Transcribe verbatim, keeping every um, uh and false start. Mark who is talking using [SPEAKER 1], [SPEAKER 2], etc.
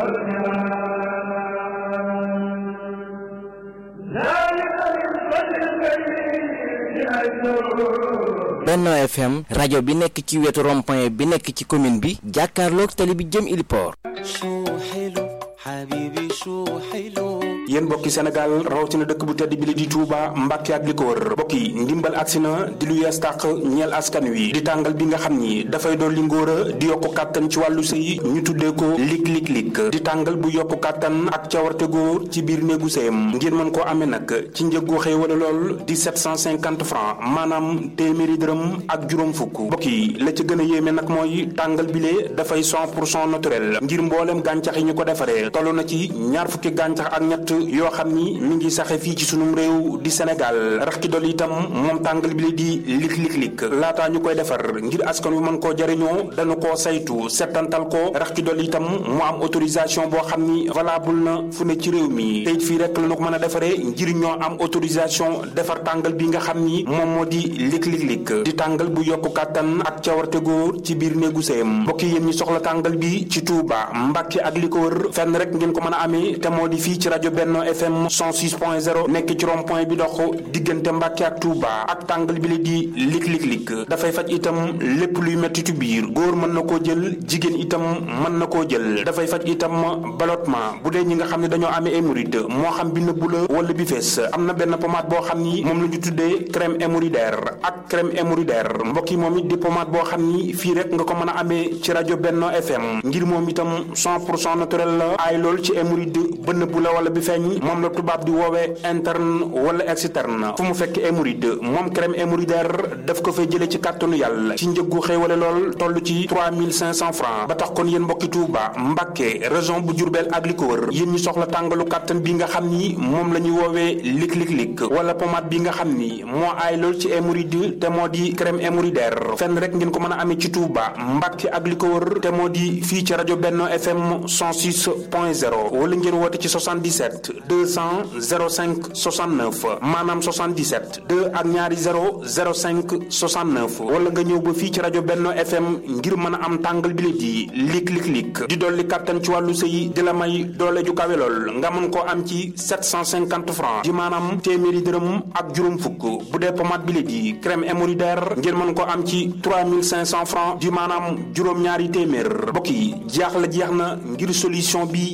[SPEAKER 1] Benno F M rajo bi nekk ci wetu rond-point bi nekk ci commune bi jàkkaarloog tali bi jëm Iliport.
[SPEAKER 2] yéen mbokki Sénégal rawatina dëkk bu tedd bi li di Touba Mbàkke ak li ko wër mbokki ndimbal agsi na di lu yees tàq ñeel askan wi di tàngal bi nga xam ni dafay dolli ngóora di yokku kàttan ci wàllu sëy ñu tuddee ko lik lik lik di tàngal bu yokku kàttan ak cawarte góor ci biir néegu sëyam ngeen mën koo amee nag ci njëggu xëy wala lool di sept cent cinquante francs maanaam téeméeri dërëm ak juróom fukk mbokki la ci gën a yéeme nag mooy tàngal bi lee dafay cent pour cent naturel ngir mboolem gàncax yi ñu ko defaree toll na ci ñaar fukki gàncax ak ñett yoo xam ni mi ngi saxe fii ci sunum réew di Sénégal rax ci dolli itam moom tàngal bi la di lik lik lik laataa ñu koy defar ngir askan wi mën koo jariñoo dañu koo saytu settantal ko rax ci dolli itam mu am autorisation boo xam ni valable na fu ne ci réew mi teyit fii rek la ñu ko mën a defaree ngir ñoo am autorisation defar tàngal bi nga xam ni moom moo di lik lik lik di tàngal bu yokku kàttan ak cawarte góor ci biir néegu sëyam mbokki yéen ñi soxla tàngal bi ci Touba Mbàkke ak li ko wër fenn rek ngeen ko mën a amee te moo di fii ci rajo Benno F M cent six point zéro nekk ci rond point bi dox diggante Mbàkke ak Touba ak tàngal bi la di lik lik lik dafay faj itam lépp luy mettitu biir góor mën na koo jël jigéen itam mën na koo jël dafay faj itam ballottement bu dee ñi nga xam ne dañoo amee hémorroïde moo xam bi nëbbu la wala bi fees am na benn pommade boo xam ni moom la ñu tuddee crème hémorroïdaire ak crème hémorroïdaire mbokk yi moom it di pommade boo xam ni fii rek nga ko mën a amee ci rajo Benno F M ngir moom itam cent pour cent naturel la ay lool ci hémorroïde ba nëbbu la wala bi feeñ moom la tubaab di woowee interne wala externe fu mu fekk hémorroïde moom crème hémorroïdaire daf ko fay jëlee ci kàttanu yàlla ci njëggu xéewale lool toll ci trois mille cinq cents francs ba tax kon yéen mbokki Touba Mbàkke région bu Diourbel ak li ko wër yéen ñi soxla tàngalu kàttan bi nga xam ni moom la ñuy woowee lik lik lik wala pommade bi nga xam ni moo aay lool ci hémorroïde te moo di crème hémorroïdaire fenn rek ngeen ko mën a amee ci Touba Mbàkke ak li ko wër te moo di fii ci rajo Benno F M cent six point zéro wala ngeen woote ci soixante-dix-sept deux cents zéro cinq soixante-neuf maanaam soixante-dix-sept deux ak ñaari zéro zéro cinq soixante-neuf wala nga ñëw ba fii ci rajo Benno F M ngir mën a am tàngal bi la di lik lik lik di dolli kàttan ci wàllu sëy di la may doole ju kawe lool nga mën koo am ci sept cent cinquante francs di maanaam téeméeri dërëm ak juróom fukk bu dee pommade bi la di crème hémorroïdaire ngir mën koo am ci trois mille cinq cents francs di maanaam juróom ñaari téeméer mbokk yi jeex la jeex na ngir solution bi